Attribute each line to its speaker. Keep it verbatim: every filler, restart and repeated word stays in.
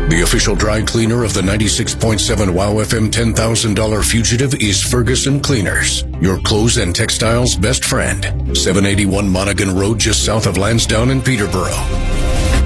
Speaker 1: The official dry cleaner of the ninety-six point seven WOW F M ten thousand dollars fugitive is Ferguson Cleaners, your clothes and textiles best friend. seven eighty-one Monaghan Road, just south of Lansdowne in Peterborough.